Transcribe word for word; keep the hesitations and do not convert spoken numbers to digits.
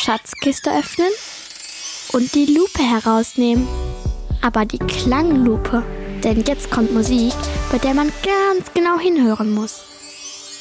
Schatzkiste öffnen und die Lupe herausnehmen. Aber die Klanglupe, denn jetzt kommt Musik, bei der man ganz genau hinhören muss.